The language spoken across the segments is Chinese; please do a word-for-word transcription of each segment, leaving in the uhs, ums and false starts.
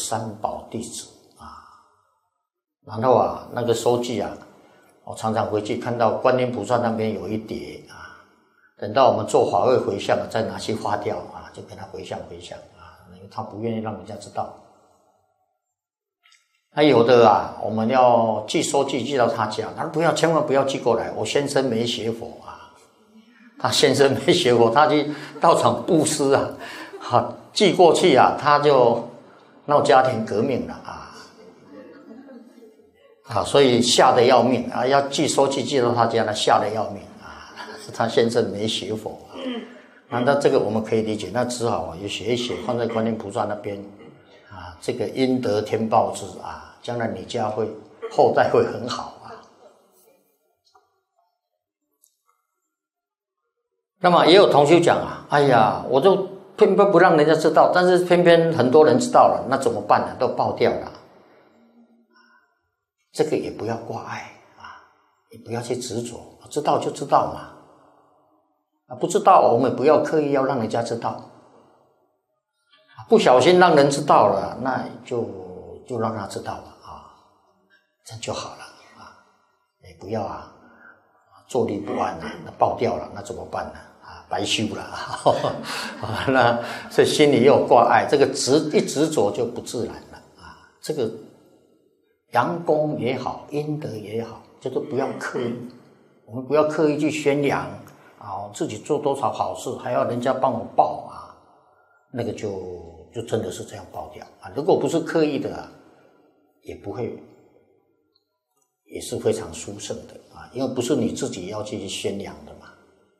三宝弟子啊。然后啊，那个收据啊，我常常回去看到观音菩萨那边有一叠啊，等到我们做法会回向，再拿去花掉啊，就给他回向回向啊，因为他不愿意让人家知道。那有的啊，我们要寄收据寄到他家，他说不要，千万不要寄过来，我先生没学佛啊。他先生没学佛，他去道场布施啊，啊寄过去啊，他就闹家庭革命了啊，啊，所以吓得要命啊，要寄收据寄到他家，他吓得要命啊，是他先生没学佛啊。那那这个我们可以理解，那只好也写一写，放在观音菩萨那边啊，这个阴德天报之啊，将来你家会后代会很好啊。那么也有同学讲啊，哎呀，我就偏偏不让人家知道，但是偏偏很多人知道了，那怎么办呢？都爆掉了。这个也不要挂碍啊，也不要去执着，知道就知道嘛。啊，不知道我们不要刻意要让人家知道，不小心让人知道了，那就就让他知道了啊，这样就好了啊。也不要啊，坐立不安啊，那爆掉了，那怎么办呢？啊，白修了啊，那这心里又挂碍，这个执一执着就不自然了啊。这个阳功也好，阴德也好，就是不要刻意，我们不要刻意去宣扬啊，自己做多少好事，还要人家帮我报啊，那个就就真的是这样爆掉啊。如果不是刻意的啊，也不会，也是非常殊胜的啊，因为不是你自己要去宣扬的嘛。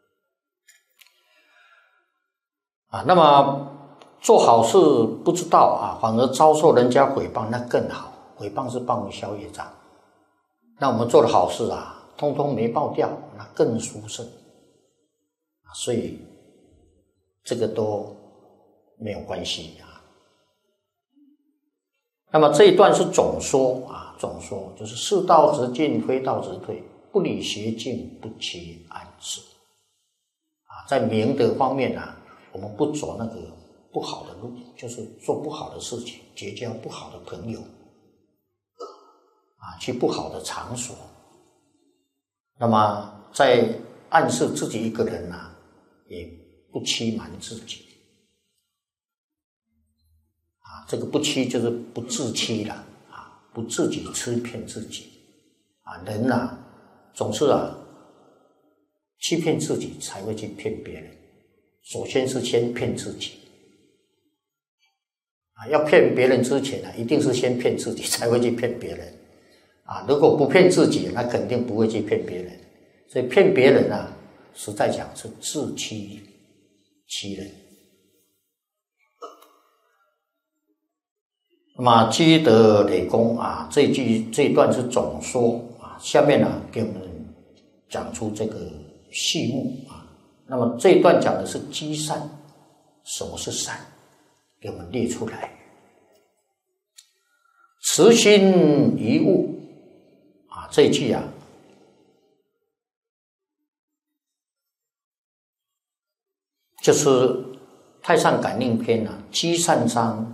啊，那么做好事不知道啊，反而遭受人家诽谤，那更好。诽谤是帮我们消业障。那我们做的好事啊，通通没爆掉，那更殊胜。所以这个都没有关系啊。那么这一段是总说啊，总说就是世道直进，非道直退，不理邪径，不欺暗示。啊，在明德方面啊，我们不走那个不好的路，就是做不好的事情，结交不好的朋友，啊，去不好的场所。那么在暗示自己一个人啊，也不欺瞒自己。啊，这个不欺就是不自欺了啊，不自己欺骗自己。啊，人啊，总是啊，欺骗自己才会去骗别人。首先是先骗自己。啊，要骗别人之前啊，一定是先骗自己才会去骗别人。啊，如果不骗自己，那肯定不会去骗别人。所以骗别人啊，实在讲是自欺欺人。那么积德累功啊，这一句这一段是总说啊，下面呢、啊、给我们讲出这个细目啊。那么这一段讲的是积善，什么是善？给我们列出来。慈心一物啊，这一句啊，就是《太上感应篇》啊，积善章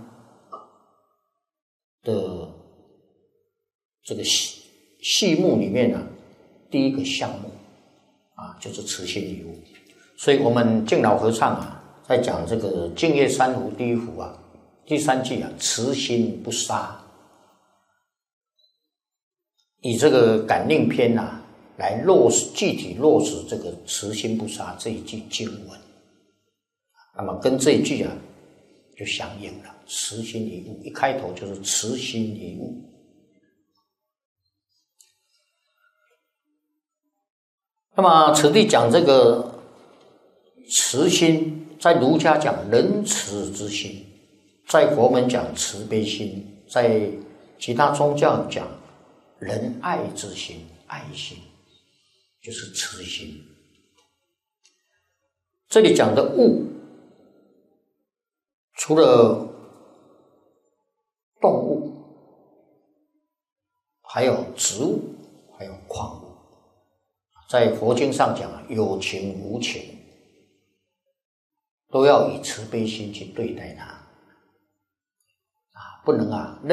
的这个细细目里面呢、啊，第一个项目啊，就是慈心一物。所以我们净老和尚啊，在讲这个净业三福第一福啊，第三句啊，慈心不杀，以这个感应篇啊，来落实具体落实这个慈心不杀这一句经文。那么跟这一句啊，就相应了。慈心一物，一开头就是慈心一物。那么此地讲这个慈心，在儒家讲仁慈之心，在佛门讲慈悲心，在其他宗教讲仁爱之心，爱心就是慈心。这里讲的物，除了动物，还有植物，还有矿物。在佛经上讲，有情无情，都要以慈悲心去对待它。啊， 不能啊。